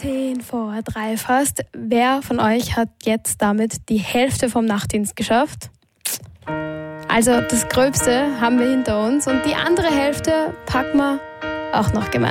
10 vor 3 fast. Wer von euch hat jetzt damit die Hälfte vom Nachtdienst geschafft? Also das Gröbste haben wir hinter uns und die andere Hälfte packen wir auch noch gemeinsam.